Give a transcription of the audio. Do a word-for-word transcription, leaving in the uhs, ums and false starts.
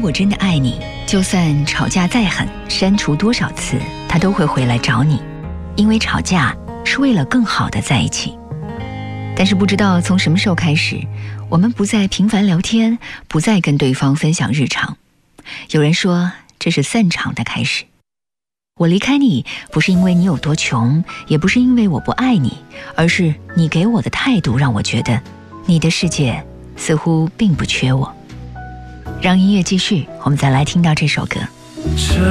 果真的爱你，就算吵架再狠，删除多少次，他都会回来找你，因为吵架是为了更好的在一起。但是不知道从什么时候开始，我们不再频繁聊天，不再跟对方分享日常。有人说这是散场的开始。我离开你，不是因为你有多穷，也不是因为我不爱你，而是你给我的态度让我觉得你的世界似乎并不缺我。让音乐继续，我们再来听到这首歌。 这